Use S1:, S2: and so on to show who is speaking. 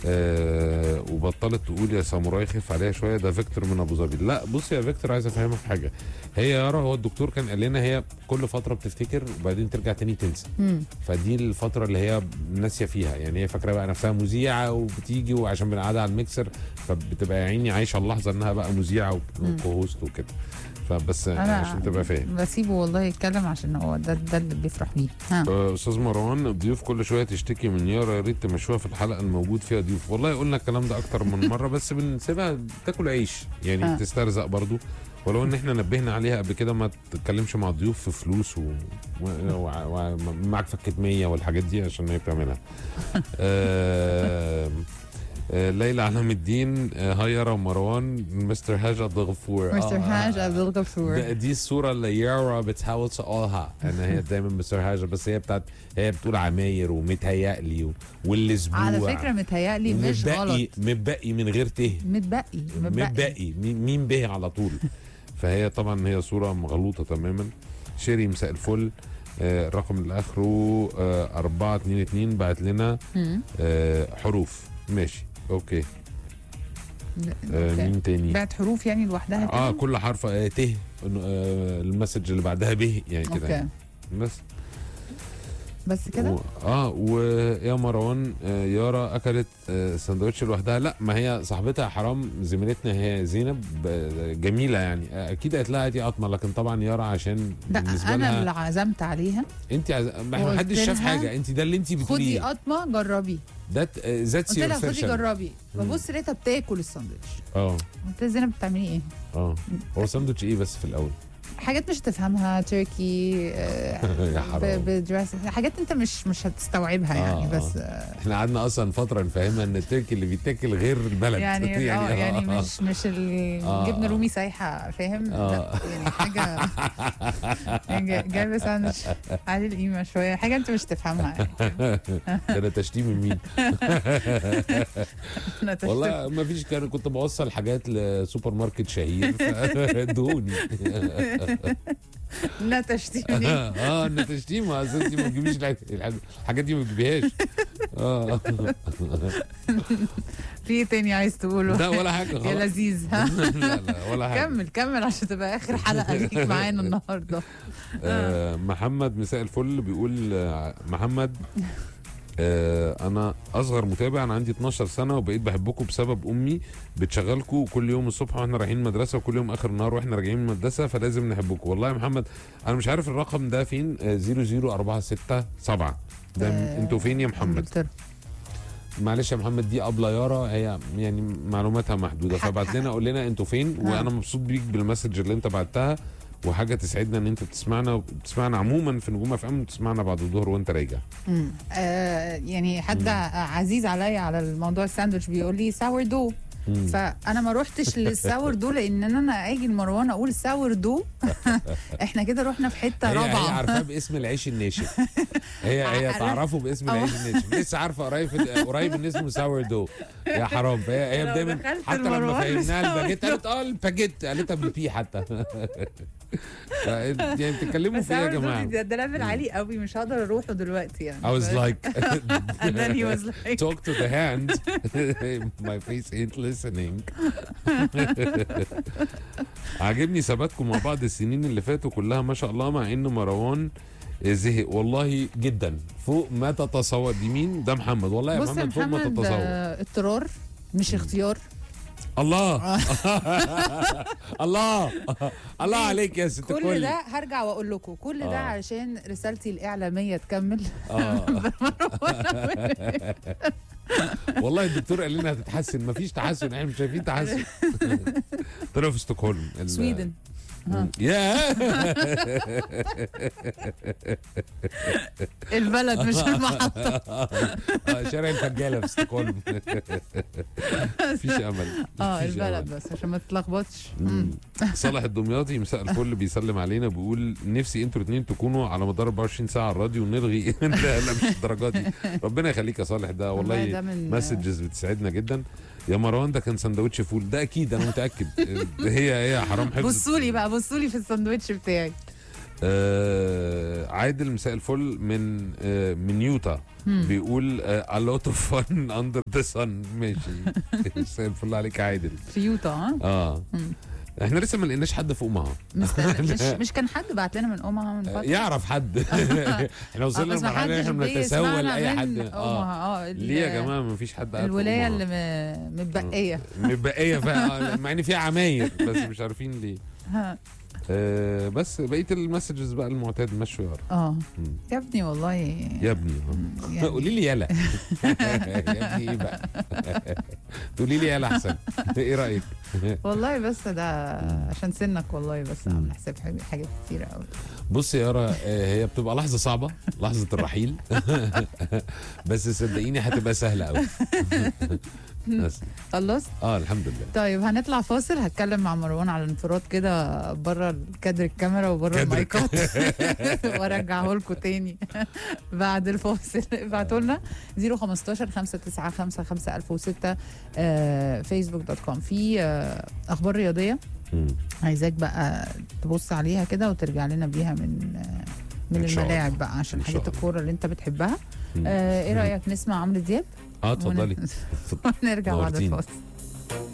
S1: وبطلت تقول يا ساموراي خف عليها شويه. ده فيكتور من ابو ظبي. لا بص يا فيكتور، عايز افهمك حاجه. هي يارا، هو الدكتور كان قال لنا هي كل فتره بتفتكر وبعدين ترجع تاني تنسى. فدي الفتره اللي هي ناسيه فيها، يعني هي فاكره بقى نفسها مذيعه وبتيجي وعشان بنقعدها على الميكسر فبتبقى يا عيني عايشه اللحظه انها بقى مذيعه وكوهوست وكده. فبس عشان تبقى فاهم.
S2: بسيبه والله يتكلم عشان هو ده اللي بيفرح بيه.
S1: استاذ مروان، الضيوف كل شويه تشتكي من يارا، يا ريت تمشوها في الحلقه الموجود فيها ضيوف. والله قلنا الكلام ده اكتر من مره بس بنسيبها تاكل عيش يعني تسترزق برضو. ولو ان احنا نبهنا عليها قبل كده ما تتكلمش مع الضيوف في فلوس ومعك فكة 100 والحاجات دي عشان هي بتعملها. ليلى علام الدين، هاي يارا ومروان، مستر هاج عبد الغفور.
S2: مستر هاج عبد الغفور.
S1: دي الصوره اللي يارا بتحاول تقولها ان هي دايما مستر هاج، بس هي هي بتقول عماير ومتهيألي والاسبوع.
S2: على فكره متهيألي مش غلط.
S1: متبقي من غير متبقي مين به على طول. فهي طبعا هي صوره مغلوطه تماما. شيري مساء الفل. الرقم اللي اخره 422 بعت لنا حروف. ماشي اوكي. مين تاني
S2: بعت حروف يعني لوحدها كده؟
S1: كل حرف ت المسج اللي بعدها به يعني كده يعني. بس كده. ويا مروان، يارا اكلت سندوتش لوحدها. لا، ما هي صاحبتها حرام زميلتنا هي زينب جميله يعني، اكيد قالت لها دي قطمه، لكن طبعا يارا عشان بالنسبه لها
S2: انا اللي عزمت عليها.
S1: انت ما حدش شاف حاجه، انت ده اللي انت بتقوليه.
S2: خدي قطمه جربي.
S1: ذاتس يور
S2: قلت لها خدي جربي. ببص لقيتها بتاكل الساندوتش. قلت لها زينب بتعملي ايه؟
S1: هو ساندوتش ايه بس في الاول؟
S2: حاجات مش هتفهمها، تركي حاجات انت مش هتستوعبها يعني. بس
S1: احنا قعدنا اصلا فتره نفهمها ان التركي اللي بيتاكل غير البلد
S2: يعني يعني مش الجبنه الرومي سايحه، فاهم؟ لا يعني حاجه جايبه ساندوتش عادي القيمه شويه، حاجه انت مش تفهمها يعني.
S1: ده تشتيم من مين؟ والله ما فيش، كنت بوصل حاجات لسوبر ماركت شهير فادوني.
S2: لا تشتيمني.
S1: لا تشتيم، اصل انت ما تجيبيش الحاجات دي، ما تجيبيهاش.
S2: في ايه تاني عايز تقوله؟
S1: لا ولا حاجه خلاص
S2: يا لذيذ.
S1: لا ولا حاجه.
S2: كمل عشان تبقى اخر حلقه ليك معانا النهارده.
S1: محمد مساء الفل بيقول محمد، انا اصغر متابع، انا عندي 12 سنه وبقيت بحبكم بسبب امي بتشغلكم كل يوم الصبح واحنا رايحين المدرسه وكل يوم اخر النهار واحنا راجعين من المدرسه، فلازم نحبكم. والله يا محمد انا مش عارف الرقم ده فين. 00467 ده انتوا فين يا محمد؟ معلش يا محمد، دي ابله يارا هي يعني معلوماتها محدوده، فبعت لنا قول لنا انتوا فين. وانا مبسوط بيك بالمسج اللي انت بعتها، وحاجه تسعدنا ان انت بتسمعنا عموما في نجوم اف ام، وتسمعنا بعد الظهر وانت راجع.
S2: يعني حد عزيز عليا على الموضوع الساندوتش بيقول لي ساور دو، فانا ما روحتش للساور دو لان انا اجي لمروان اقول ساور دو. احنا كده رحنا في حته رابعه.
S1: هي عارفاه باسم العيش الناشف. هي تعرفه باسم العيش الناشف، لسه عارفه قريب ان اسمه ساور دو. يا حرام، هي دايما حتى لما فهمناها الباجيت قالت الباجيت قالتها بالبي حتى. يعني بتتكلموا في ايه يا جماعه؟
S2: ده ليفل عالي قوي، مش هقدر اروحه دلوقتي يعني.
S1: I was like
S2: and then he was like
S1: talk to the hand. My face ain't listening. عاجبني ثباتكم مع بعض السنين اللي فاتوا كلها ما شاء الله، مع ان مروان زهق والله جدا فوق ما تتصور. دي مين؟ ده محمد. والله يا محمد فوق ما تتصور.
S2: اضطرار مش اختيار.
S1: الله الله الله عليك يا ست.
S2: كل ده هرجع واقول لكم كل ده علشان رسالتي الاعلاميه تكمل.
S1: والله الدكتور قال لنا هتتحسن، مفيش تحسن، احنا مش شايفين تحسن. طلعوا في ستوكهولم
S2: سويدن.
S1: يا
S2: البلد مش المحطة.
S1: شارع الفجالة في ستوكهولم. مفيش امل.
S2: البلد بس عشان ما تتلخبطش.
S1: صالح الدمياطي مساء الفل بيسلم علينا، بيقول نفسي انتوا الاثنين تكونوا على مدار 24 ساعة على الراديو ونلغي. لا مش الدرجات دي. ربنا يخليك يا صالح، ده والله مسجز بتسعدنا جدا. يا مروان ده كان سندوتش فول، ده اكيد انا متاكد. هي حرام حفظ.
S2: بصوا لي في السندوتش بتاعي.
S1: عادل مساء الفل من يوتا، بيقول a lot of fun under the sun. ماشي. مساء الفل عليك يا عادل.
S2: فيوتا ها.
S1: احنا لسه ما لقيناش حد في اومها.
S2: مش كان حد بعت لنا من اومها من فتره؟
S1: يعرف حد. احنا وصلنا لمرحله احنا بنتسول اي حد. ليه يا جماعه ما فيش حد قاعد
S2: الولايه اللي متبقيه
S1: فيها، مع ان فيها عماير بس مش عارفين ليه. بس بقيه المسجز بقى المعتاد مشوا يا رب.
S2: يا ابني والله
S1: يا ابني قولي لي يلا. يا ابني ايه بقى؟ تقولي لي يلا احسن. ايه رايك؟
S2: والله بس ده عشان سنك والله، بس عم نحسب حاجات كتيره قوي.
S1: بص يا يارا، هي بتبقى لحظه صعبه، لحظه الرحيل. بس صدقيني هتبقى سهله قوي. بس
S2: خلصت؟
S1: الحمد لله.
S2: طيب هنطلع فاصل، هتكلم مع مروان على انفراد كده بره كادر الكاميرا وبره المايكات. وارجعه لكم تاني بعد الفاصل. ابعتوا لنا 015 595 5006 facebook.com. في اخبار رياضيه عايزاك بقى تبص عليها كده وترجع لنا بيها من الملاعب بقى، عشان حاجات الكوره اللي انت بتحبها. ايه رايك نسمع عمرو دياب؟
S1: اتفضلي.
S2: نرجع بعد الفاصل.